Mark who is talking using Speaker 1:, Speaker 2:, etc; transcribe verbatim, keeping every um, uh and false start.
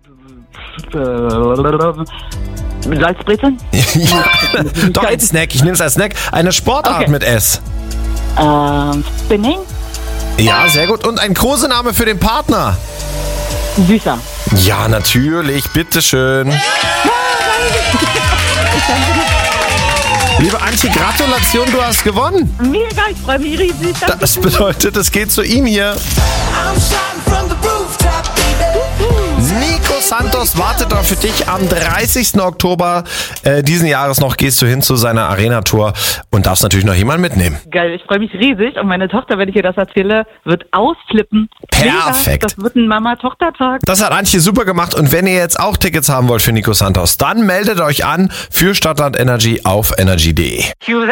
Speaker 1: Salzbrezeln?
Speaker 2: Doch, ein Snack. Ich nehme es als Snack. Eine Sportart
Speaker 1: Okay.
Speaker 2: mit S.
Speaker 1: Ähm, Spinning?
Speaker 2: Ja, sehr gut. Und ein Kosename für den Partner.
Speaker 1: Süßer.
Speaker 2: Ja, natürlich. Bitteschön. Liebe Antje, Gratulation, du hast gewonnen.
Speaker 1: Mega, ich freue mich riesig. Danke.
Speaker 2: Das bedeutet, es geht zu ihm hier. Nico Santos wartet da für dich am dreißigsten Oktober äh, diesen Jahres noch. Gehst du hin zu seiner Arena-Tour und darfst natürlich noch jemanden mitnehmen.
Speaker 1: Geil, ich freue mich riesig und meine Tochter, wenn ich ihr das erzähle, wird ausflippen.
Speaker 2: Perfekt.
Speaker 1: Mega, das wird ein Mama-Tochter-Tag.
Speaker 2: Das hat Antje super gemacht und wenn ihr jetzt auch Tickets haben wollt für Nico Santos, dann meldet euch an für Stadtland Energy auf energy punkt de.